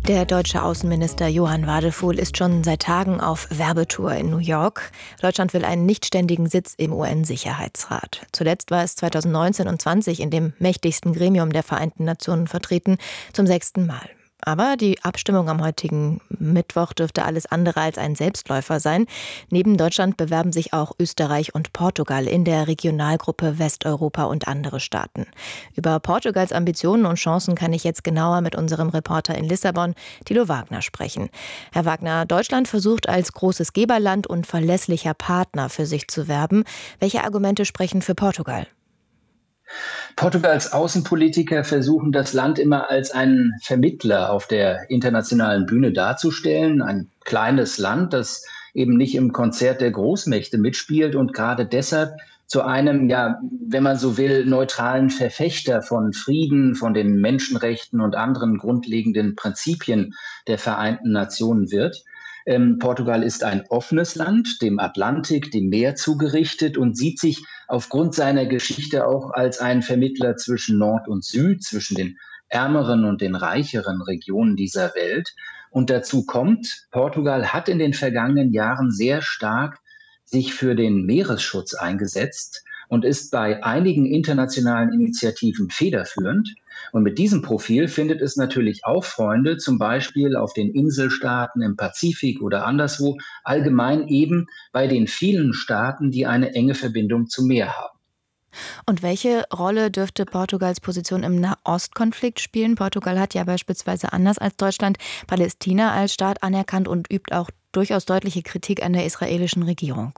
Der deutsche Außenminister Johann Wadephul ist schon seit Tagen auf Werbetour in New York. Deutschland will einen nichtständigen Sitz im UN-Sicherheitsrat. Zuletzt war es 2019 und 20 in dem mächtigsten Gremium der Vereinten Nationen vertreten, zum 6. Mal. Aber die Abstimmung am heutigen Mittwoch dürfte alles andere als ein Selbstläufer sein. Neben Deutschland bewerben sich auch Österreich und Portugal in der Regionalgruppe Westeuropa und andere Staaten. Über Portugals Ambitionen und Chancen kann ich jetzt genauer mit unserem Reporter in Lissabon, Thilo Wagner, sprechen. Herr Wagner, Deutschland versucht als großes Geberland und verlässlicher Partner für sich zu werben. Welche Argumente sprechen für Portugal? Portugals Außenpolitiker versuchen das Land immer als einen Vermittler auf der internationalen Bühne darzustellen. Ein kleines Land, das eben nicht im Konzert der Großmächte mitspielt und gerade deshalb zu einem, ja, wenn man so will, neutralen Verfechter von Frieden, von den Menschenrechten und anderen grundlegenden Prinzipien der Vereinten Nationen wird. Portugal ist ein offenes Land, dem Atlantik, dem Meer zugerichtet und sieht sich aufgrund seiner Geschichte auch als ein Vermittler zwischen Nord und Süd, zwischen den ärmeren und den reicheren Regionen dieser Welt. Und dazu kommt, Portugal hat in den vergangenen Jahren sehr stark sich für den Meeresschutz eingesetzt und ist bei einigen internationalen Initiativen federführend. Und mit diesem Profil findet es natürlich auch Freunde, zum Beispiel auf den Inselstaaten im Pazifik oder anderswo, allgemein eben bei den vielen Staaten, die eine enge Verbindung zum Meer haben. Und welche Rolle dürfte Portugals Position im Nahostkonflikt spielen? Portugal hat ja beispielsweise anders als Deutschland Palästina als Staat anerkannt und übt auch durchaus deutliche Kritik an der israelischen Regierung.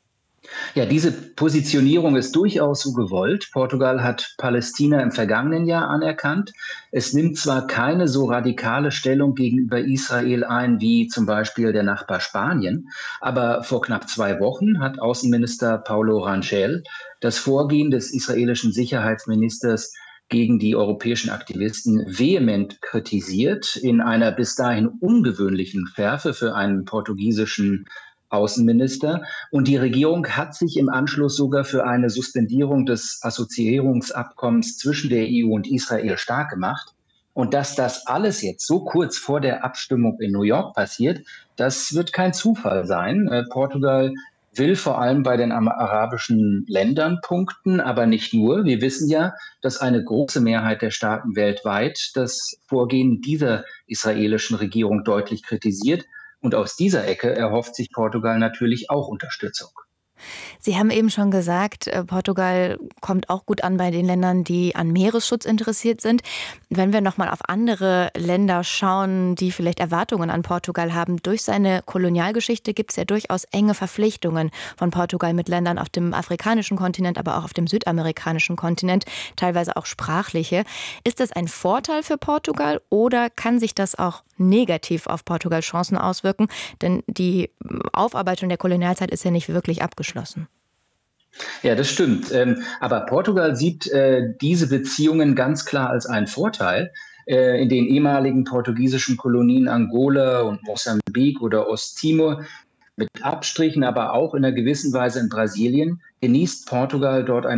Ja, diese Positionierung ist durchaus so gewollt. Portugal hat Palästina im vergangenen Jahr anerkannt. Es nimmt zwar keine so radikale Stellung gegenüber Israel ein wie zum Beispiel der Nachbar Spanien, aber vor knapp 2 Wochen hat Außenminister Paulo Rangel das Vorgehen des israelischen Sicherheitsministers gegen die europäischen Aktivisten vehement kritisiert, in einer bis dahin ungewöhnlichen Schärfe für einen portugiesischen Außenminister. Und die Regierung hat sich im Anschluss sogar für eine Suspendierung des Assoziierungsabkommens zwischen der EU und Israel stark gemacht. Und dass das alles jetzt so kurz vor der Abstimmung in New York passiert, das wird kein Zufall sein. Portugal will vor allem bei den arabischen Ländern punkten, aber nicht nur. Wir wissen ja, dass eine große Mehrheit der Staaten weltweit das Vorgehen dieser israelischen Regierung deutlich kritisiert. Und aus dieser Ecke erhofft sich Portugal natürlich auch Unterstützung. Sie haben eben schon gesagt, Portugal kommt auch gut an bei den Ländern, die an Meeresschutz interessiert sind. Wenn wir nochmal auf andere Länder schauen, die vielleicht Erwartungen an Portugal haben, durch seine Kolonialgeschichte gibt es ja durchaus enge Verpflichtungen von Portugal mit Ländern auf dem afrikanischen Kontinent, aber auch auf dem südamerikanischen Kontinent, teilweise auch sprachliche. Ist das ein Vorteil für Portugal oder kann sich das auch negativ auf Portugals Chancen auswirken? Denn die Aufarbeitung der Kolonialzeit ist ja nicht wirklich abgeschlossen. Ja, das stimmt. Aber Portugal sieht diese Beziehungen ganz klar als einen Vorteil. In den ehemaligen portugiesischen Kolonien Angola und Mosambik oder Osttimor mit Abstrichen, aber auch in einer gewissen Weise in Brasilien, genießt Portugal dort ein